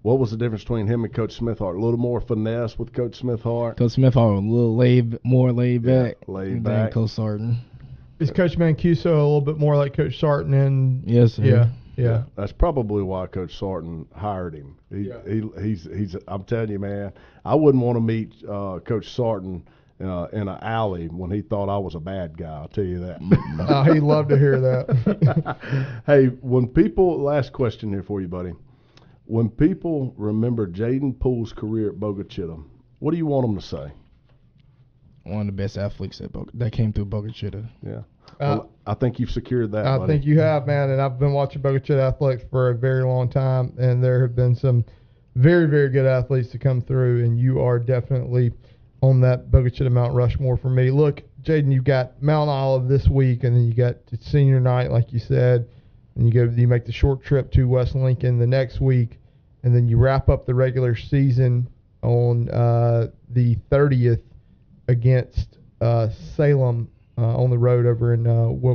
What was the difference between him and Coach Smithhart? A little more finesse with Coach Smithhart? Coach Smithhart was a little more laid back than Coach Sarton. Is Coach Mancuso a little bit more like Coach Sarton? And yes, sir. Yeah. That's probably why Coach Sarton hired him. He's. I'm telling you, man, I wouldn't want to meet Coach Sarton in an alley when he thought I was a bad guy. I'll tell you that. He'd love to hear that. Hey, last question here for you, buddy. When people remember Jaden Poole's career at Boca Chittum, what do you want them to say? One of the best athletes that came through Boca Chittum. Yeah. Well, I think you've secured that, I buddy. think you have, man, and I've been watching Boca Chittum athletics for a very long time, and there have been some very, very good athletes to come through, and you are definitely on that Boca Chittum Mount Rushmore for me. Look, Jaden, you've got Mount Olive this week, and then you got senior night, like you said, and you make the short trip to West Lincoln the next week, and then you wrap up the regular season on the 30th against Salem on the road over in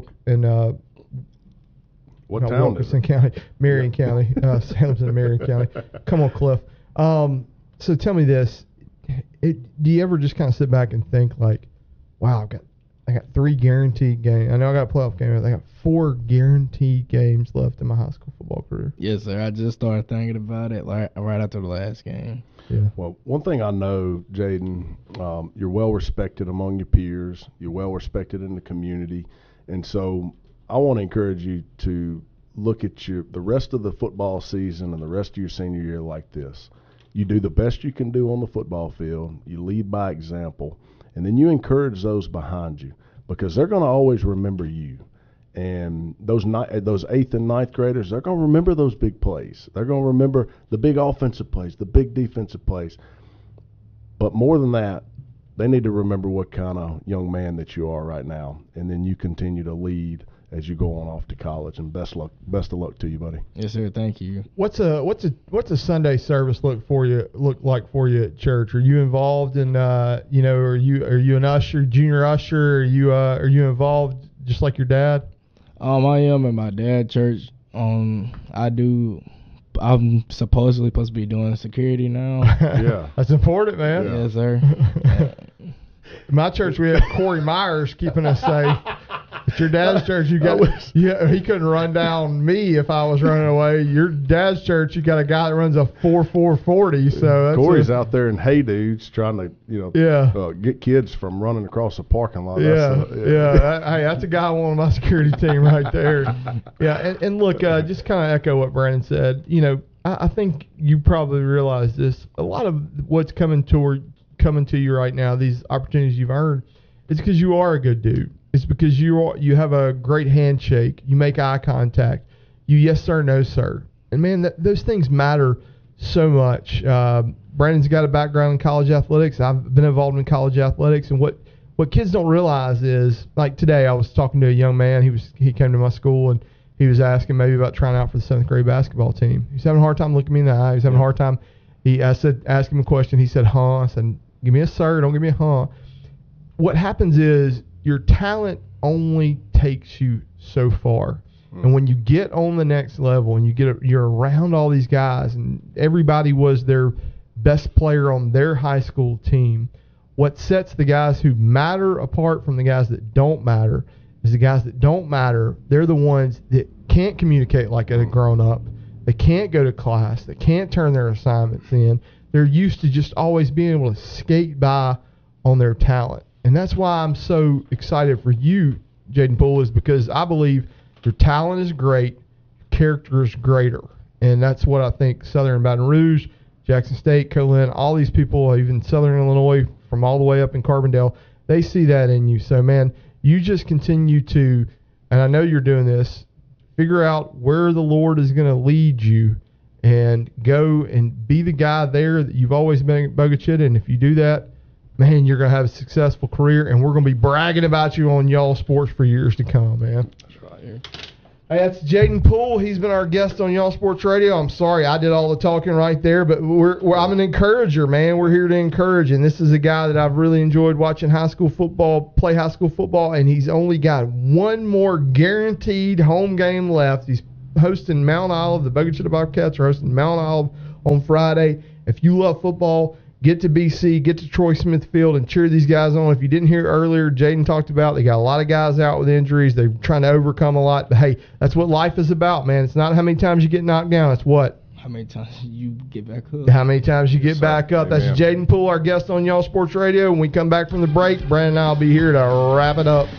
what town Wilkerson County, Marion County. Salem's in Marion County. Come on, Cliff. So tell me this: do you ever just kind of sit back and think like, "Wow, I got 3 guaranteed games. I know I got a playoff game, but I got 4 guaranteed games left in my high school football career." Yes, sir. I just started thinking about it right after the last game. Yeah. Well, one thing I know, Jaden, you're well respected among your peers. You're well respected in the community, and so I want to encourage you to look at the rest of the football season and the rest of your senior year like this. You do the best you can do on the football field. You lead by example, and then you encourage those behind you because they're going to always remember you. And those 8th and 9th graders, they're going to remember those big plays. They're going to remember the big offensive plays, the big defensive plays. But more than that, they need to remember what kind of young man that you are right now. And then you continue to lead as you go on off to college. And best of luck to you, buddy. Yes, sir. Thank you. What's a Sunday service look like for you at church? Are you involved in are you an usher, junior usher? Are you involved just like your dad? I am in my dad's church. I'm supposedly supposed to be doing security now. Yeah. That's important, man. Yeah. Yes, sir. In my church, we have Corey Myers keeping us safe. At your dad's church, he couldn't run down me if I was running away. Your dad's church, you got a guy that runs a 4.40. So that's Corey's out there in Hey Dudes trying to, get kids from running across the parking lot. Hey, that's a guy I want on my security team right there. Yeah, and look, just kind of echo what Brandon said. I think you probably realize this. A lot of what's coming to you right now, these opportunities you've earned, is because you are a good dude. It's because you have a great handshake. You make eye contact. You yes sir, no sir. And man, those things matter so much. Brandon's got a background in college athletics. I've been involved in college athletics, and what kids don't realize is, like today, I was talking to a young man. He came to my school and he was asking maybe about trying out for the 7th grade basketball team. He's having a hard time looking me in the eye. He's having a hard time. Ask him a question. He said, "Huh?" I said, "Give me a sir. Don't give me a huh." What happens is, your talent only takes you so far. And when you get on the next level and you're around all these guys and everybody was their best player on their high school team, what sets the guys who matter apart from the guys that don't matter is the guys that don't matter, they're the ones that can't communicate like a grown-up. They can't go to class. They can't turn their assignments in. They're used to just always being able to skate by on their talent. And that's why I'm so excited for you, Jaden Poole, is because I believe your talent is great, character is greater. And that's what I think Southern Baton Rouge, Jackson State, Colin, all these people, even Southern Illinois from all the way up in Carbondale, they see that in you. So, man, you just continue to, and I know you're doing this, figure out where the Lord is going to lead you and go and be the guy there that you've always been at Boca Chittum. And if you do that, man, you're going to have a successful career, and we're going to be bragging about you on Y'all Sports for years to come, man. That's right here. Hey, that's Jaden Poole. He's been our guest on Y'all Sports Radio. I'm sorry I did all the talking right there, but I'm an encourager, man. We're here to encourage, and this is a guy that I've really enjoyed watching play high school football, and he's only got one more guaranteed home game left. He's hosting Mount Olive. The Boca Chittum Bobcats are hosting Mount Olive on Friday. If you love football, get to BC, get to Troy Smith Field, and cheer these guys on. If you didn't hear earlier, Jaden talked about they got a lot of guys out with injuries. They're trying to overcome a lot. But, hey, that's what life is about, man. It's not how many times you get knocked down. It's what? How many times you get back up? How many times you get back up. Amen. That's Jaden Poole, our guest on Y'all Sports Radio. When we come back from the break, Brandon and I will be here to wrap it up.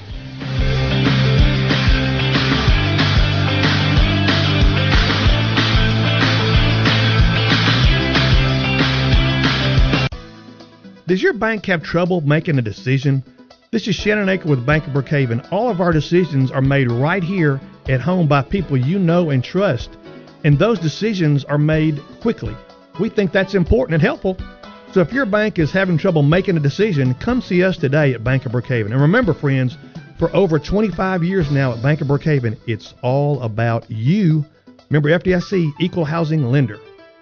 Does your bank have trouble making a decision? This is Shannon Aker with Bank of Brookhaven. All of our decisions are made right here at home by people you know and trust, and those decisions are made quickly. We think that's important and helpful. So if your bank is having trouble making a decision, come see us today at Bank of Brookhaven. And remember, friends, for over 25 years now at Bank of Brookhaven, it's all about you. Remember, FDIC, Equal Housing Lender.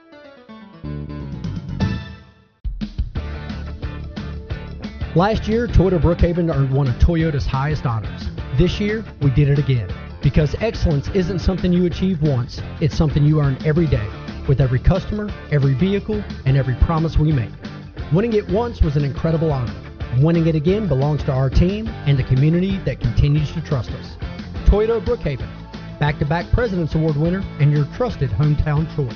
Last year, Toyota Brookhaven earned one of Toyota's highest honors. This year, we did it again. Because excellence isn't something you achieve once, it's something you earn every day, with every customer, every vehicle, and every promise we make. Winning it once was an incredible honor. Winning it again belongs to our team and the community that continues to trust us. Toyota Brookhaven, back-to-back President's Award winner and your trusted hometown choice.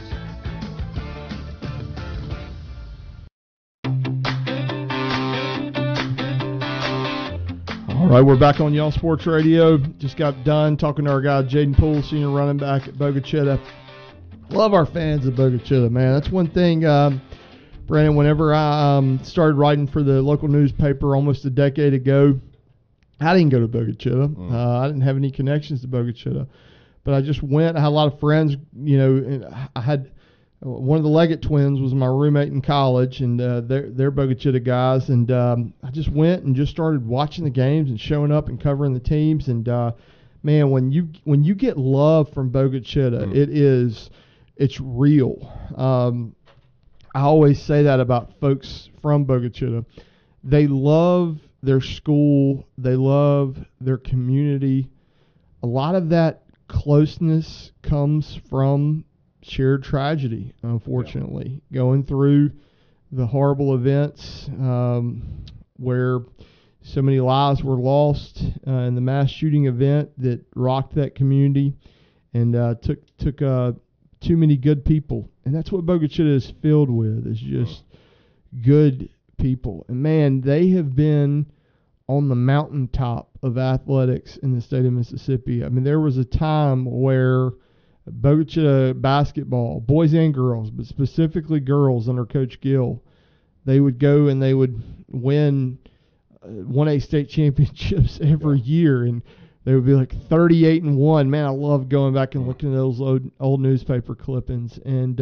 All right, we're back on Y'all Sports Radio. Just got done talking to our guy, Jaden Poole, senior running back at Bogue Chitto. Love our fans at Bogue Chitto, man. That's one thing, Brandon, whenever I started writing for the local newspaper almost a decade ago, I didn't go to Bogue Chitto. I didn't have any connections to Bogue Chitto. But I just went. I had a lot of friends, and I had one of the Leggett twins was my roommate in college, and they're Bogue Chitto guys. And I just went and just started watching the games and showing up and covering the teams. And man, when you get love from Bogue Chitto, it's real. I always say that about folks from Bogue Chitto. They love their school. They love their community. A lot of that closeness comes from shared tragedy, unfortunately. Going through the horrible events where so many lives were lost in the mass shooting event that rocked that community and took too many good people. And that's what Bogue Chitto is filled with, is just good people. And, man, they have been on the mountaintop of athletics in the state of Mississippi. I mean, there was a time where Bogue Chitto basketball, boys and girls, but specifically girls under Coach Gill, they would go and they would win 1A state championships every year, and they would be like 38-1. Man, I love going back and looking at those old newspaper clippings. And,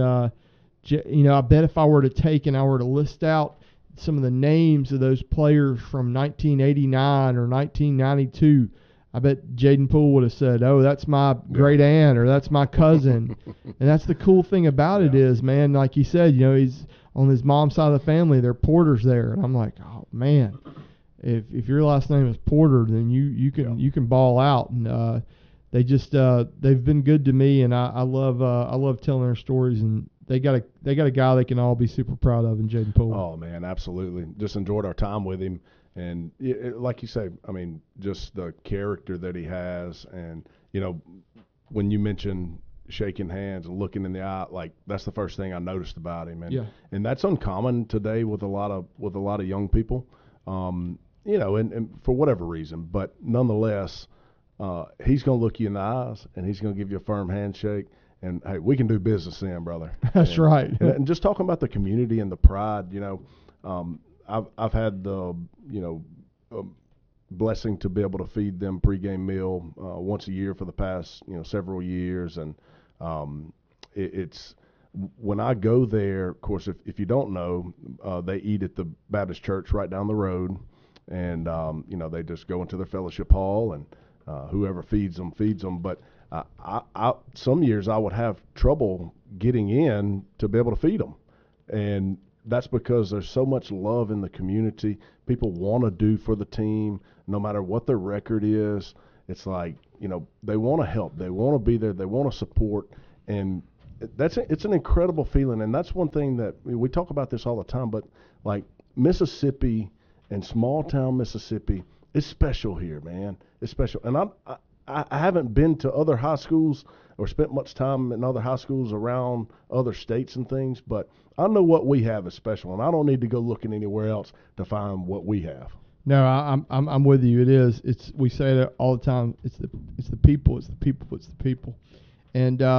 I bet if I were to take and I were to list out some of the names of those players from 1989 or 1992, I bet Jaden Poole would have said, "Oh, that's my great aunt," or "That's my cousin." And that's the cool thing about it is, man, like you said, he's on his mom's side of the family. They're Porters there, and I'm like, oh man, if your last name is Porter, then you can ball out. And they've been good to me, and I love telling their stories. And they got a guy they can all be super proud of in Jaden Poole. Oh man, absolutely. Just enjoyed our time with him. And like you say, I mean, just the character that he has, and when you mention shaking hands and looking in the eye, like that's the first thing I noticed about him, and that's uncommon today with a lot of young people, and for whatever reason, but nonetheless, he's gonna look you in the eyes and he's gonna give you a firm handshake, and hey, we can do business then, brother. That's right. And just talking about the community and the pride, I've had the blessing to be able to feed them pregame meal once a year for the past several years, and it's when I go there. Of course, if you don't know, they eat at the Baptist Church right down the road, and they just go into their fellowship hall, and whoever feeds them. But I some years I would have trouble getting in to be able to feed them, and that's because there's so much love in the community. People want to do for the team, no matter what their record is. It's like, they want to help. They want to be there. They want to support. And it's an incredible feeling, and that's one thing that we talk about this all the time. But like Mississippi and small town Mississippi, it's special here, man. It's special, and I haven't been to other high schools or spent much time in other high schools around other states and things, but I know what we have is special, and I don't need to go looking anywhere else to find what we have. No, I'm with you. It is. We say that all the time. It's the people. It's the people. It's the people. And